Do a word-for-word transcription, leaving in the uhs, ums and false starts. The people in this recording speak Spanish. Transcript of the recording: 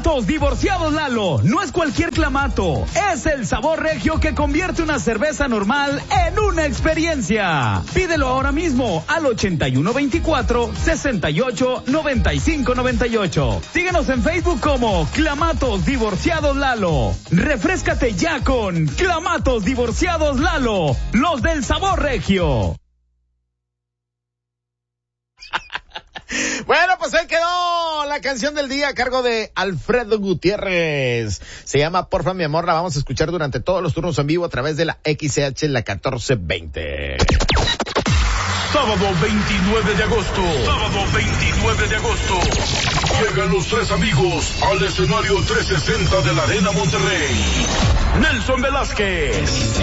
Clamatos Divorciados Lalo. No es cualquier clamato, es el sabor regio que convierte una cerveza normal en una experiencia. Pídelo ahora mismo al ochenta y uno veinticuatro, sesenta y ocho, noventa y cinco noventa y ocho. Síguenos en Facebook como Clamatos Divorciados Lalo. Refréscate ya con Clamatos Divorciados Lalo, los del sabor regio. Bueno, pues ahí quedó la canción del día a cargo de Alfredo Gutiérrez. Se llama Porfa mi amor, la vamos a escuchar durante todos los turnos en vivo a través de la X C H, la catorce veinte. Sábado veintinueve de agosto. Sábado veintinueve de agosto. Llegan los tres amigos al escenario trescientos sesenta de la Arena Monterrey. Nelson Velázquez,